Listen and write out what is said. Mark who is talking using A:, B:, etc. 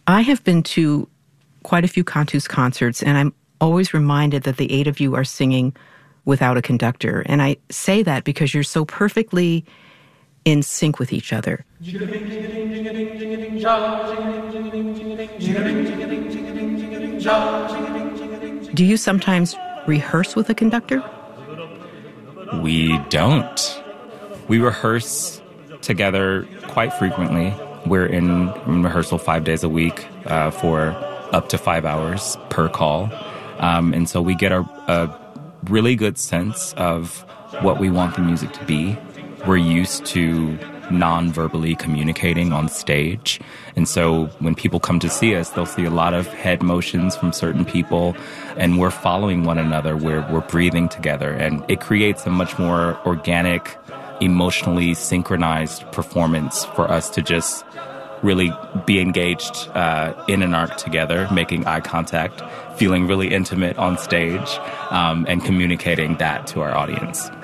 A: I have been to quite a few Cantus concerts, and I'm always reminded that the 8 of you are singing without a conductor. And I say that because you're so perfectly in sync with each other. Do you sometimes rehearse with a conductor?
B: We don't. We rehearse together quite frequently. We're in rehearsal 5 days a week for up to 5 hours per call. And so we get a really good sense of what we want the music to be. We're used to non-verbally communicating on stage. And so when people come to see us, they'll see a lot of head motions from certain people, and we're following one another. We're breathing together, and it creates a much more organic, emotionally synchronized performance for us to just really be engaged in an arc together, making eye contact, feeling really intimate on stage, and communicating that to our audience.